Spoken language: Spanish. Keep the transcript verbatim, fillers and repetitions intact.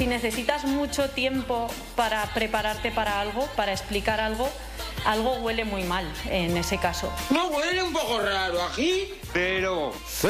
si necesitas mucho tiempo para prepararte para algo, para explicar algo, algo huele muy mal en ese caso. ¿No huele un poco raro aquí? Pero...